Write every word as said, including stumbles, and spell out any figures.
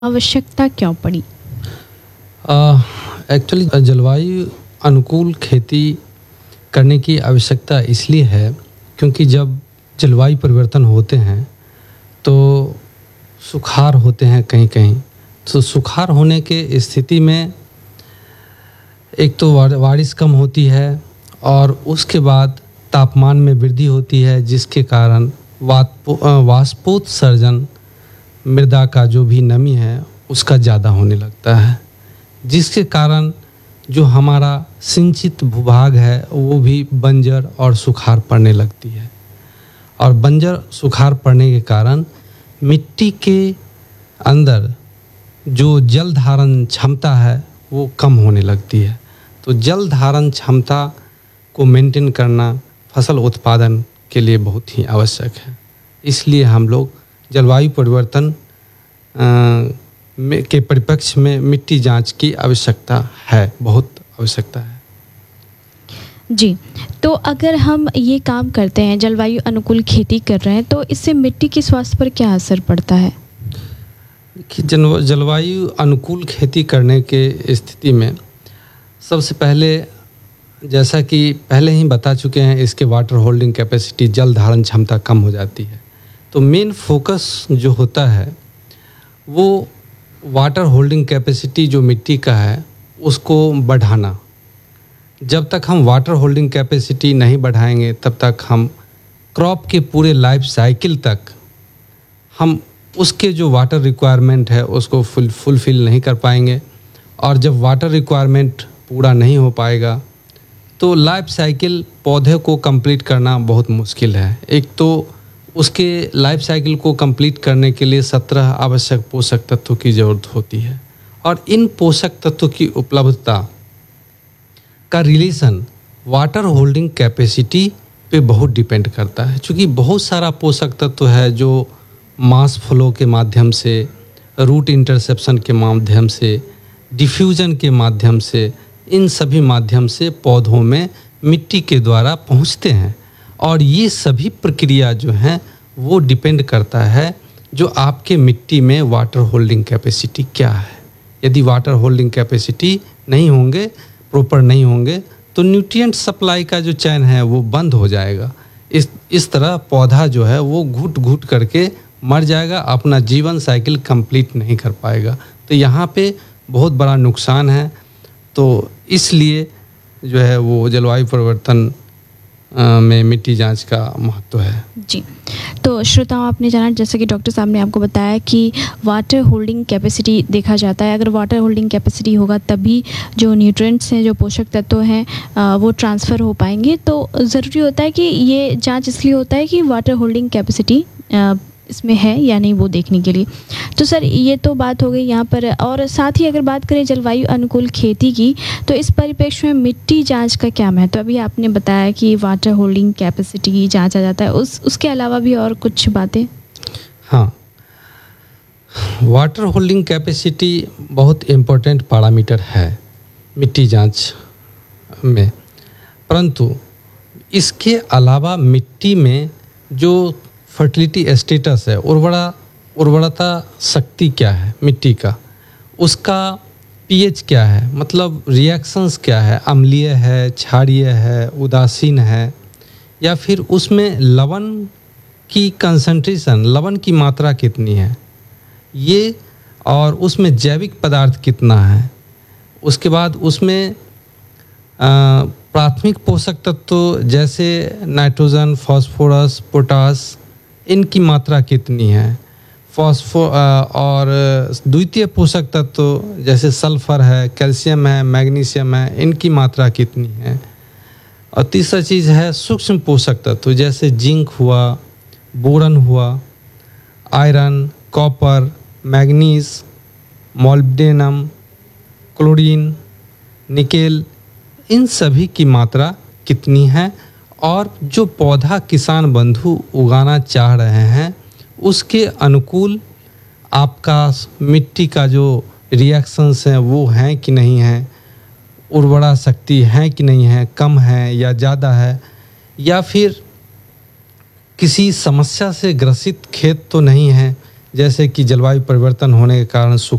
आवश्यकता क्यों पड़ी? एक्चुअली जलवायु अनुकूल खेती करने की आवश्यकता इसलिए है क्योंकि जब जलवायु परिवर्तन होते हैं तो सुखाड़ होते हैं कहीं कहीं। तो सुखाड़ होने के स्थिति में एक तो बारिश कम होती है और उसके बाद तापमान में वृद्धि होती है, जिसके कारण वाष्पोत्सर्जन मृदा का जो भी नमी है उसका ज़्यादा होने लगता है, जिसके कारण जो हमारा सिंचित भूभाग है वो भी बंजर और सुखाड़ पड़ने लगती है। और बंजर सुखाड़ पड़ने के कारण मिट्टी के अंदर जो जल धारण क्षमता है वो कम होने लगती है। तो जल धारण क्षमता को मेंटेन करना फसल उत्पादन के लिए बहुत ही आवश्यक है। इसलिए हम लोग जलवायु परिवर्तन के परिप्रेक्ष्य में मिट्टी जांच की आवश्यकता है, बहुत आवश्यकता है। जी, तो अगर हम ये काम करते हैं, जलवायु अनुकूल खेती कर रहे हैं, तो इससे मिट्टी के स्वास्थ्य पर क्या असर पड़ता है? कि जलवायु अनुकूल खेती करने के स्थिति में सबसे पहले, जैसा कि पहले ही बता चुके हैं, इसके वाटर होल्डिंग कैपेसिटी, जल धारण क्षमता कम हो जाती है। तो मेन फोकस जो होता है वो वाटर होल्डिंग कैपेसिटी जो मिट्टी का है उसको बढ़ाना। जब तक हम वाटर होल्डिंग कैपेसिटी नहीं बढ़ाएंगे तब तक हम क्रॉप के पूरे लाइफ साइकिल तक हम उसके जो वाटर रिक्वायरमेंट है उसको फुल फुलफिल नहीं कर पाएंगे। और जब वाटर रिक्वायरमेंट पूरा नहीं हो पाएगा तो लाइफ साइकिल पौधे को कंप्लीट करना बहुत मुश्किल है। एक तो उसके लाइफ साइकिल को कंप्लीट करने के लिए सत्रह आवश्यक पोषक तत्वों की ज़रूरत होती है और इन पोषक तत्वों की उपलब्धता का रिलेशन वाटर होल्डिंग कैपेसिटी पे बहुत डिपेंड करता है। क्योंकि बहुत सारा पोषक तत्व है जो मास फ्लो के माध्यम से, रूट इंटरसेप्शन के माध्यम से, डिफ्यूजन के माध्यम से, इन सभी माध्यम से पौधों में मिट्टी के द्वारा पहुंचते हैं। और ये सभी प्रक्रिया जो हैं वो डिपेंड करता है जो आपके मिट्टी में वाटर होल्डिंग कैपेसिटी क्या है। यदि वाटर होल्डिंग कैपेसिटी नहीं होंगे, प्रॉपर नहीं होंगे, तो न्यूट्रिएंट सप्लाई का जो चैन है वो बंद हो जाएगा। इस इस तरह पौधा जो है वो घुट घुट करके मर जाएगा, अपना जीवन साइकिल कंप्लीट नहीं कर पाएगा। तो यहाँ पे बहुत बड़ा नुकसान है। तो इसलिए जो है वो जलवायु परिवर्तन में मिट्टी जांच का महत्व है। जी, तो श्रोताओं, आपने जाना जैसे कि डॉक्टर साहब ने आपको बताया कि वाटर होल्डिंग कैपेसिटी देखा जाता है। अगर वाटर होल्डिंग कैपेसिटी होगा तभी जो न्यूट्रिएंट्स हैं, जो पोषक तत्व हैं, वो ट्रांसफ़र हो पाएंगे। तो ज़रूरी होता है कि ये जांच इसलिए होता है कि वाटर होल्डिंग कैपेसिटी इसमें है या नहीं वो देखने के लिए। तो सर, ये तो बात हो गई यहाँ पर। और साथ ही अगर बात करें जलवायु अनुकूल खेती की, तो इस परिप्रेक्ष्य में मिट्टी जांच का क्या महत्व? तो अभी आपने बताया कि वाटर होल्डिंग कैपेसिटी जांचा जाता है, उस उसके अलावा भी और कुछ बातें? हाँ, वाटर होल्डिंग कैपेसिटी बहुत इम्पोर्टेंट पैरामीटर है मिट्टी जांच में, परंतु इसके अलावा मिट्टी में जो फर्टिलिटी स्टेटस है, उर्वरा उर्वरता शक्ति क्या है मिट्टी का, उसका पीएच क्या है, मतलब रिएक्शंस क्या है, अम्लीय है, क्षारीय है, उदासीन है, या फिर उसमें लवण की कंसंट्रेशन, लवण की मात्रा कितनी है ये, और उसमें जैविक पदार्थ कितना है। उसके बाद उसमें प्राथमिक पोषक तत्व जैसे नाइट्रोजन, फास्फोरस, पोटास, इनकी मात्रा कितनी है। फॉस्फो और द्वितीय पोषक तत्व जैसे सल्फर है, कैल्शियम है, मैग्नीशियम है, इनकी मात्रा कितनी है। और तीसरा चीज़ है सूक्ष्म पोषक तत्व जैसे जिंक हुआ, बोरन हुआ, iron, copper, manganese, molybdenum, chlorine, nickel, इन सभी की मात्रा कितनी है। और जो पौधा किसान बंधु उगाना चाह रहे हैं उसके अनुकूल आपका मिट्टी का जो रिएक्शंस हैं वो हैं कि नहीं हैं, उर्वरा शक्ति है कि नहीं है, कम है या ज़्यादा है, या फिर किसी समस्या से ग्रसित खेत तो नहीं है जैसे कि जलवायु परिवर्तन होने के कारण